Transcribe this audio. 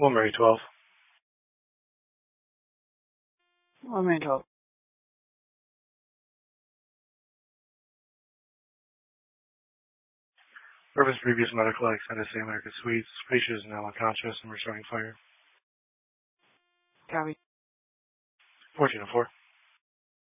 Mary 12. Mary 12. Purpose previous medical extended stay American Suites. Patient is now unconscious and returning fire. Copy. 1404.